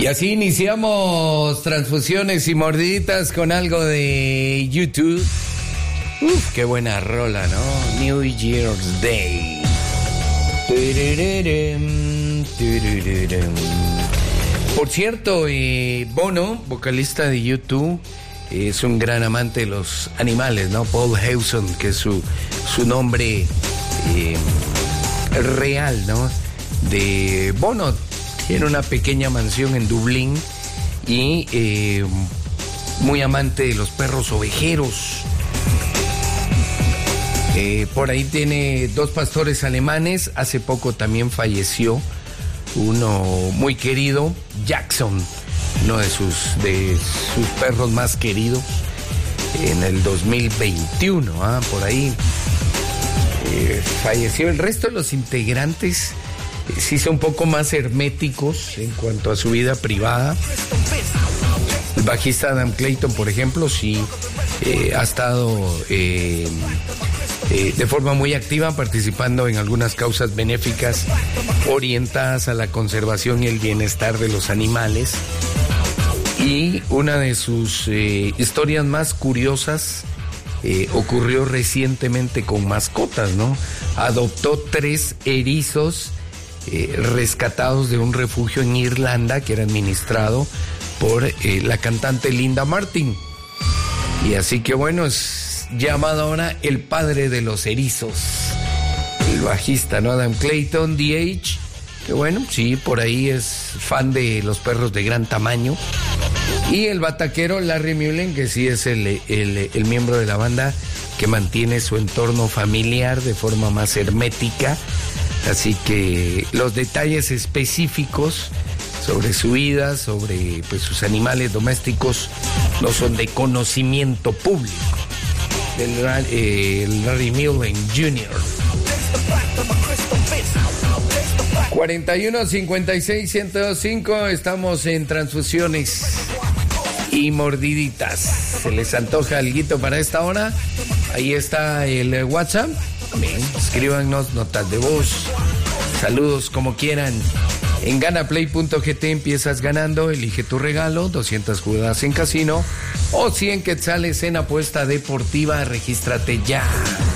Y así iniciamos transfusiones y mordiditas con algo de YouTube. Qué buena rola, ¿no? New Year's Day. Por cierto, Bono, vocalista de YouTube, es un gran amante de los animales, ¿no? Paul Hewson, que es su nombre real, ¿no? De Bono. Tiene una pequeña mansión en Dublín y muy amante de los perros ovejeros. Por ahí tiene 2 pastores alemanes. Hace poco también falleció uno muy querido, Jackson, uno de sus perros más queridos, en el 2021, por ahí falleció. El resto de los integrantes sí son un poco más herméticos en cuanto a su vida privada. El bajista Adam Clayton, por ejemplo, sí ha estado de forma muy activa participando en algunas causas benéficas orientadas a la conservación y el bienestar de los animales. Y una de sus historias más curiosas ocurrió recientemente con mascotas, ¿no? Adoptó 3 erizos rescatados de un refugio en Irlanda que era administrado por la cantante Linda Martin. Y así que bueno, es llamado ahora el padre de los erizos, el bajista, ¿no? Adam Clayton, DH, que bueno, sí, por ahí es fan de los perros de gran tamaño. Y el bataquero Larry Mullen, que sí es el miembro de la banda que mantiene su entorno familiar de forma más hermética. Así que los detalles específicos sobre su vida, sobre pues, sus animales domésticos, no son de conocimiento público. El Larry Mullen Jr. 41-56-1025, estamos en transfusiones y mordiditas. ¿Se les antoja alguito para esta hora? Ahí está el WhatsApp. Bien, escríbanos notas de voz, saludos como quieran. En ganaplay.gt empiezas ganando, elige tu regalo, 200 jugadas en casino o 100 quetzales en apuesta deportiva. Regístrate ya.